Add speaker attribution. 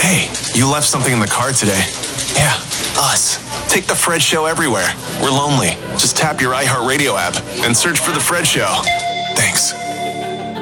Speaker 1: Hey, you left something in the car today. Yeah, us. Take The Fred Show everywhere. We're lonely. Just tap your iHeartRadio app and search for The Fred Show. Thanks.